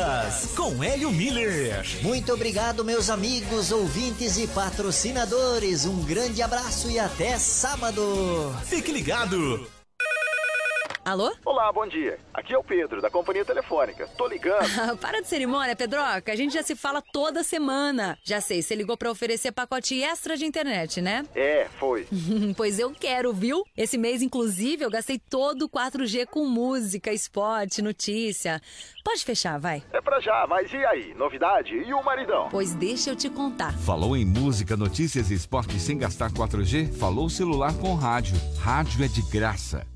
Boas, com Hélio Miller. Muito obrigado, meus amigos, ouvintes e patrocinadores. Um grande abraço e até sábado. Fique ligado. Alô? Olá, bom dia. Aqui é o Pedro, da Companhia Telefônica. Tô ligando. Para de cerimônia, Pedroca. A gente já se fala toda semana. Já sei, você ligou pra oferecer pacote extra de internet, né? É, foi. Pois eu quero, viu? Esse mês, inclusive, eu gastei todo o 4G com música, esporte, notícia. Pode fechar, vai. É pra já, mas e aí? Novidade? E o maridão? Pois deixa eu te contar. Falou em música, notícias e esporte sem gastar 4G? Falou celular com rádio. Rádio é de graça.